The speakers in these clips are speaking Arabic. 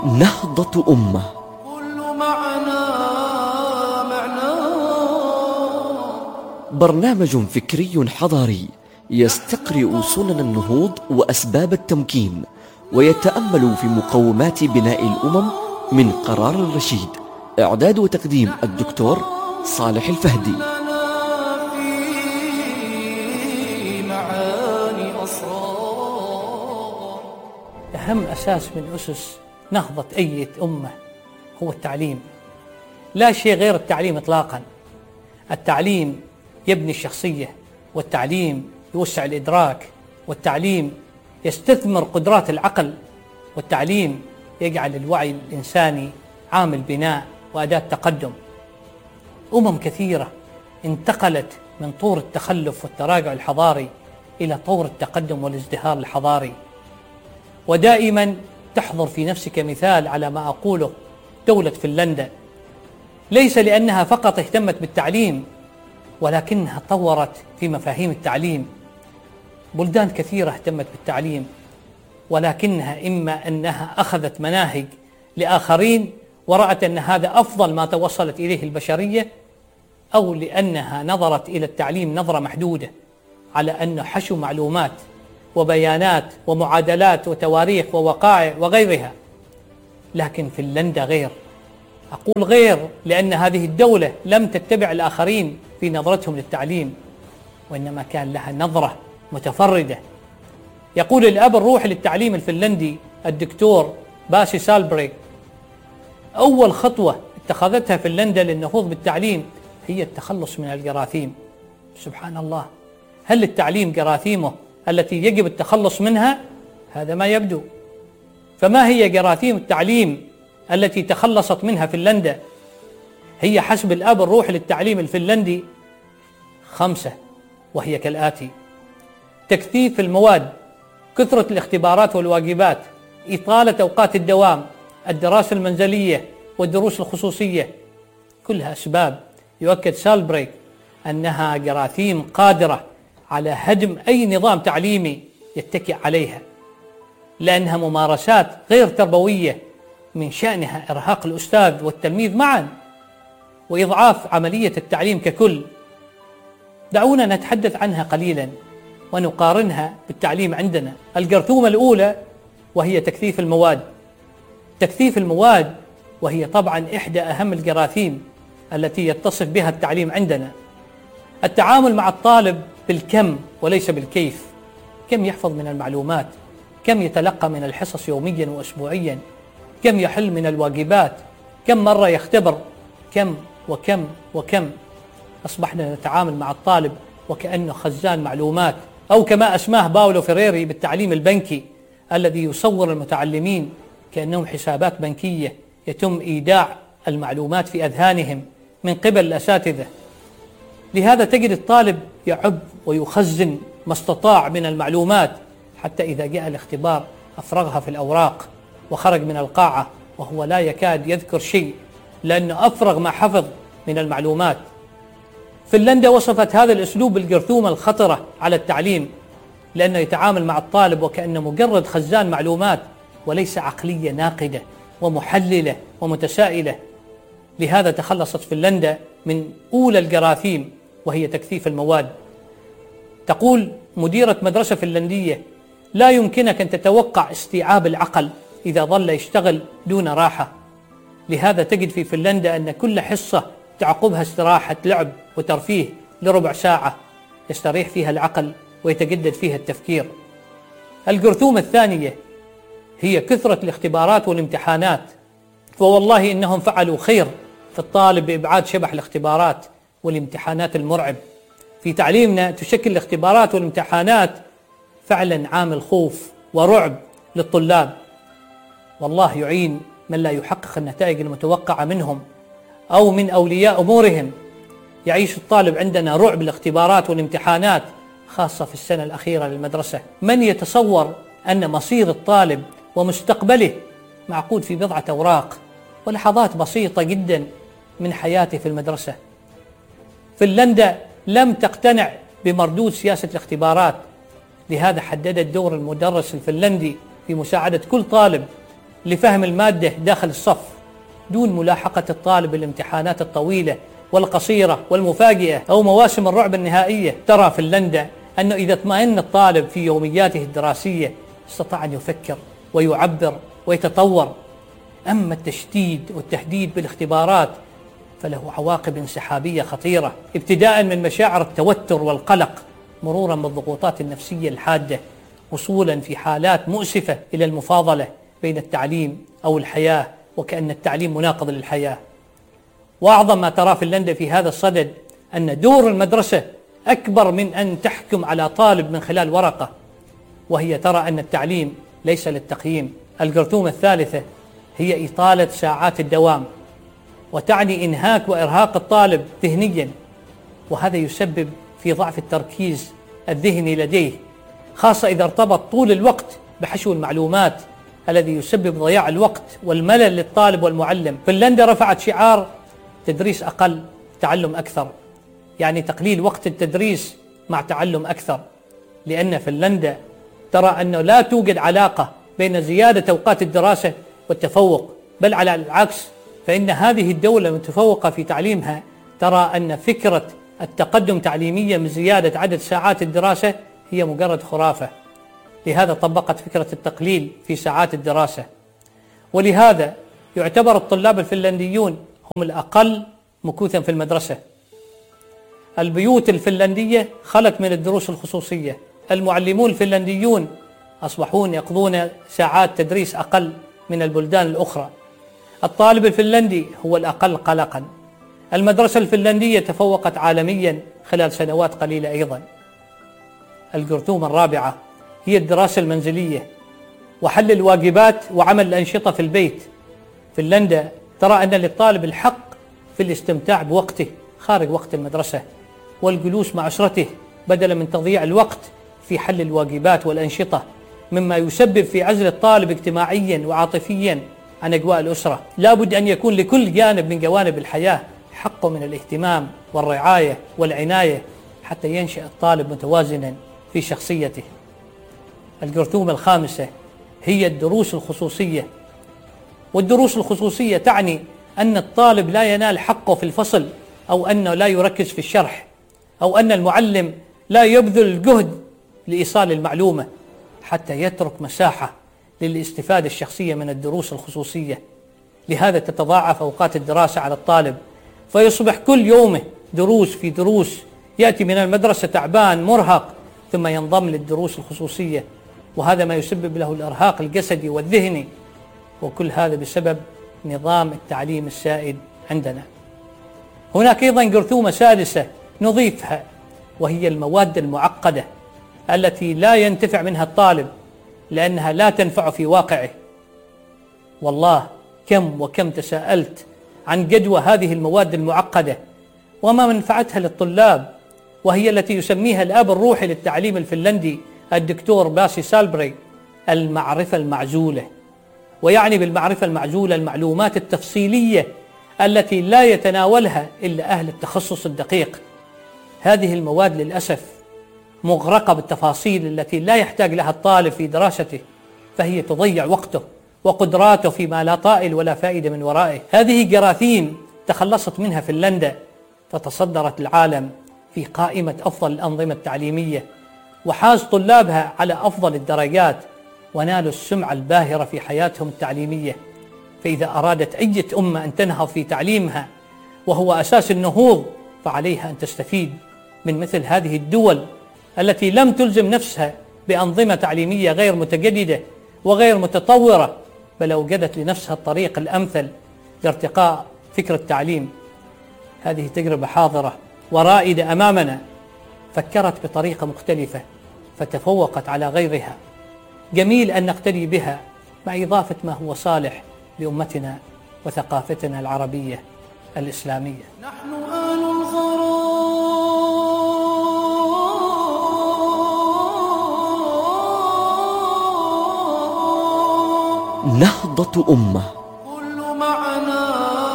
نهضة أمة. برنامج فكري حضاري يستقرئ سنن النهوض وأسباب التمكين، ويتأمل في مقومات بناء الأمم من قرار رشيد. إعداد وتقديم الدكتور صالح الفهدي. أهم أساس من أسس نهضة أي أمة هو التعليم. لا شيء غير التعليم إطلاقا. التعليم يبني الشخصية، والتعليم يوسع الإدراك، والتعليم يستثمر قدرات العقل، والتعليم يجعل الوعي الإنساني عامل بناء وأداة تقدم. كثيرة انتقلت من طور التخلف والتراجع الحضاري إلى طور التقدم والازدهار الحضاري. ودائما تحضر في نفسك مثال على ما أقوله دولة فنلندا، ليس لأنها فقط اهتمت بالتعليم، ولكنها طورت في مفاهيم التعليم. بلدان كثيرة اهتمت بالتعليم، ولكنها إما أنها أخذت مناهج لآخرين ورأت أن هذا أفضل ما توصلت إليه البشرية، أو لأنها نظرت إلى التعليم نظرة محدودة على أنه حشو معلومات وبيانات ومعادلات وتواريخ ووقائع وغيرها. لكن فنلندا غير. أقول غير لأن هذه الدولة لم تتبع الآخرين في نظرتهم للتعليم، وإنما كان لها نظرة متفردة. يقول الأب الروحي للتعليم الفنلندي الدكتور باسي سالبري: أول خطوة اتخذتها فنلندا للنهوض بالتعليم هي التخلص من الجراثيم. سبحان الله، هل التعليم جراثيمه التي يجب التخلص منها؟ هذا ما يبدو. فما هي جراثيم التعليم التي تخلصت منها فنلندا؟ هي حسب الأب الروحي للتعليم الفنلندي 5، وهي كالآتي: تكثيف المواد، كثرة الاختبارات والواجبات، إطالة أوقات الدوام، الدراسة المنزلية والدروس الخصوصية. كلها أسباب يؤكد سالبري أنها جراثيم قادرة على هدم أي نظام تعليمي يتكئ عليها، لأنها ممارسات غير تربوية من شأنها إرهاق الأستاذ والتلميذ معا وإضعاف عملية التعليم ككل. دعونا نتحدث عنها قليلا ونقارنها بالتعليم عندنا. الجرثومة الأولى وهي تكثيف المواد. تكثيف المواد وهي طبعا إحدى أهم الجراثيم التي يتصف بها التعليم عندنا. التعامل مع الطالب بالكم وليس بالكيف. كم يحفظ من المعلومات، كم يتلقى من الحصص يوميا وأسبوعيا، كم يحل من الواجبات، كم مرة يختبر، كم وكم وكم. أصبحنا نتعامل مع الطالب وكأنه خزان معلومات، أو كما أسماه باولو فريري بالتعليم البنكي، الذي يصور المتعلمين كأنهم حسابات بنكية يتم إيداع المعلومات في أذهانهم من قبل الأساتذة. لهذا تجد الطالب يعب ويخزن ما استطاع من المعلومات، حتى إذا جاء الاختبار أفرغها في الأوراق وخرج من القاعة وهو لا يكاد يذكر شيء، لأنه أفرغ ما حفظ من المعلومات. فنلندا وصفت هذا الأسلوب بالجرثومة الخطرة على التعليم، لأنه يتعامل مع الطالب وكأنه مجرد خزان معلومات وليس عقلية ناقدة ومحللة ومتسائلة. لهذا تخلصت فنلندا من أولى الجراثيم وهي تكثيف المواد. تقول مديرة مدرسة فنلندية: لا يمكنك أن تتوقع استيعاب العقل إذا ظل يشتغل دون راحة. لهذا تجد في فنلندا أن كل حصة تعقبها استراحة لعب وترفيه لربع ساعة يستريح فيها العقل ويتجدد فيها التفكير. الجرثومة الثانية هي كثرة الاختبارات والامتحانات. فوالله إنهم فعلوا خير في الطالب بإبعاد شبح الاختبارات والامتحانات المرعب. في تعليمنا تشكل الاختبارات والامتحانات فعلا عامل خوف ورعب للطلاب. والله يعين من لا يحقق النتائج المتوقعة منهم أو من أولياء أمورهم. يعيش الطالب عندنا رعب الاختبارات والامتحانات، خاصة في السنة الأخيرة للمدرسة. من يتصور أن مصير الطالب ومستقبله معقود في بضعة أوراق ولحظات بسيطة جدا من حياته في المدرسة؟ فنلندا لم تقتنع بمردود سياسة الاختبارات، لهذا حددت دور المدرس الفنلندي في مساعدة كل طالب لفهم المادة داخل الصف دون ملاحقة الطالب الامتحانات الطويلة والقصيرة والمفاجئة أو مواسم الرعب النهائية. ترى فنلندا أنه إذا اطمئن الطالب في يومياته الدراسية استطاع أن يفكر ويعبر ويتطور. أما التشديد والتهديد بالاختبارات فله عواقب انسحابية خطيرة، ابتداء من مشاعر التوتر والقلق مرورا بالضغوطات النفسية الحادة، وصولا في حالات مؤسفة إلى المفاضلة بين التعليم أو الحياة، وكأن التعليم مناقض للحياة. وأعظم ما ترى فنلندا في هذا الصدد أن دور المدرسة أكبر من أن تحكم على طالب من خلال ورقة، وهي ترى أن التعليم ليس للتقييم. الجرثومة الثالثة هي إطالة ساعات الدوام، وتعني إنهاك وإرهاق الطالب ذهنيا، وهذا يسبب في ضعف التركيز الذهني لديه، خاصة إذا ارتبط طول الوقت بحشو المعلومات الذي يسبب ضياع الوقت والملل للطالب والمعلم. فنلندا رفعت شعار تدريس أقل تعلم أكثر، يعني تقليل وقت التدريس مع تعلم أكثر، لأن فنلندا ترى أنه لا توجد علاقة بين زيادة أوقات الدراسة والتفوق، بل على العكس، فإن هذه الدولة المتفوقة في تعليمها ترى أن فكرة التقدم تعليميا من زيادة عدد ساعات الدراسة هي مجرد خرافة. لهذا طبقت فكرة التقليل في ساعات الدراسة، ولهذا يعتبر الطلاب الفنلنديون هم الأقل مكوثا في المدرسة. البيوت الفنلندية خلت من الدروس الخصوصية، المعلمون الفنلنديون أصبحون يقضون ساعات تدريس أقل من البلدان الأخرى. الطالب الفنلندي هو الأقل قلقا. المدرسة الفنلندية تفوقت عالميا خلال سنوات قليلة أيضا. الجرثومة الرابعة هي الدراسة المنزلية وحل الواجبات وعمل الأنشطة في البيت. فنلندا ترى أن للطالب الحق في الاستمتاع بوقته خارج وقت المدرسة، والجلوس مع أسرته بدلا من تضييع الوقت في حل الواجبات والأنشطة، مما يسبب في عزل الطالب اجتماعيا وعاطفيا عن أجواء الأسرة. لا بد أن يكون لكل جانب من جوانب الحياة حقه من الاهتمام والرعاية والعناية حتى ينشأ الطالب متوازنا في شخصيته. الجرثومة الخامسة هي الدروس الخصوصية. والدروس الخصوصية تعني أن الطالب لا ينال حقه في الفصل، أو أنه لا يركز في الشرح، أو أن المعلم لا يبذل الجهد لإيصال المعلومة، حتى يترك مساحة للاستفادة الشخصية من الدروس الخصوصية. لهذا تتضاعف أوقات الدراسة على الطالب، فيصبح كل يومه دروس في دروس، يأتي من المدرسة تعبان مرهق ثم ينضم للدروس الخصوصية، وهذا ما يسبب له الإرهاق الجسدي والذهني، وكل هذا بسبب نظام التعليم السائد عندنا. هناك أيضا جرثومة سادسة نضيفها، وهي المواد المعقدة التي لا ينتفع منها الطالب لأنها لا تنفع في واقعه. والله كم وكم تساءلت عن جدوى هذه المواد المعقدة وما منفعتها للطلاب، وهي التي يسميها الأب الروحي للتعليم الفنلندي الدكتور باسي سالبري المعرفة المعزولة. ويعني بالمعرفة المعزولة المعلومات التفصيلية التي لا يتناولها إلا أهل التخصص الدقيق. هذه المواد للأسف مغرقة بالتفاصيل التي لا يحتاج لها الطالب في دراسته، فهي تضيع وقته وقدراته فيما لا طائل ولا فائدة من ورائه. هذه جراثيم تخلصت منها فنلندا، فتصدرت العالم في قائمة أفضل الأنظمة التعليمية، وحاز طلابها على أفضل الدرجات، ونالوا السمعة الباهرة في حياتهم التعليمية. فإذا أرادت أي أمة أن تنهض في تعليمها وهو أساس النهوض، فعليها أن تستفيد من مثل هذه الدول التي لم تلزم نفسها بأنظمة تعليمية غير متجددة وغير متطورة، بل أوجدت لنفسها الطريق الأمثل لارتقاء فكر التعليم. هذه تجربة حاضرة ورائدة أمامنا، فكرت بطريقة مختلفة فتفوقت على غيرها. جميل أن نقتدي بها مع إضافة ما هو صالح لأمتنا وثقافتنا العربية الإسلامية. نحن آل الغرام، نهضة أمة، كل معنا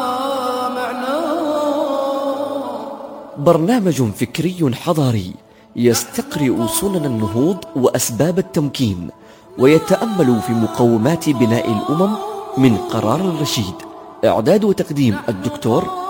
برنامج فكري حضاري يستقرئ سنن النهوض وأسباب التمكين، ويتأمل في مقومات بناء الأمم من قرار الرشيد. إعداد وتقديم الدكتور